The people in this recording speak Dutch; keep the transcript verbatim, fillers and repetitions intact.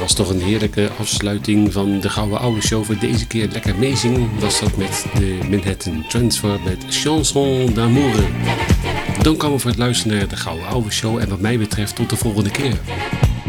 was toch een heerlijke afsluiting van de Gouden Oude Show voor deze keer. Lekker meezingen was dat met de Manhattan Transfer met Chanson d'Amour. Dank allemaal voor het luisteren naar de Gouden Oude Show en wat mij betreft tot de volgende keer.